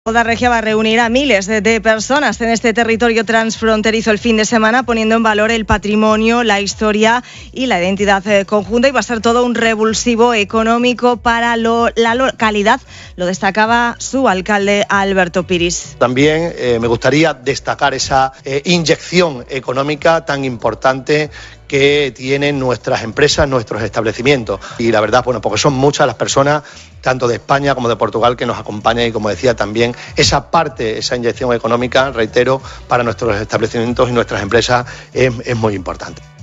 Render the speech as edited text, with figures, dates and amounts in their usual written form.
La Regia va a reunir a miles de personas en este territorio transfronterizo el fin de semana, poniendo en valor el patrimonio, la historia y la identidad conjunta, y va a ser todo un revulsivo económico para la localidad. Lo destacaba su alcalde, Alberto Piris. También me gustaría destacar esa inyección económica tan importante que tienen nuestras empresas, nuestros establecimientos. Y la verdad, porque son muchas las personas, tanto de España como de Portugal, que nos acompañan, y como decía también, esa inyección económica, reitero, para nuestros establecimientos y nuestras empresas es muy importante.